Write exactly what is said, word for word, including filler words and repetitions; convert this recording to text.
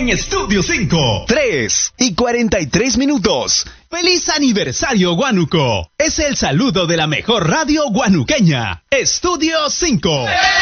en Estudio cinco. tres y cuarenta y tres minutos. ¡Feliz aniversario, Huánuco! Es el saludo de la mejor radio guanuqueña. Estudio cinco.